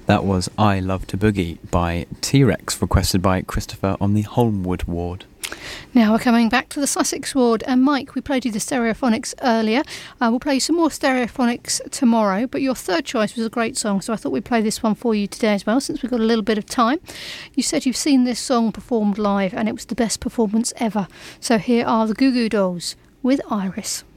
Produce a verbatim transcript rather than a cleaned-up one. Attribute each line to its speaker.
Speaker 1: That was I Love to Boogie by T-Rex, requested by Christopher on the Holmwood ward.
Speaker 2: Now we're coming back to the Sussex ward, and Mike, we played you the Stereophonics earlier. Uh, we'll play you some more Stereophonics tomorrow, but your third choice was a great song, so I thought we'd play this one for you today as well, since we've got a little bit of time. You said you've seen this song performed live, and it was the best performance ever. So here are the Goo Goo Dolls with Iris.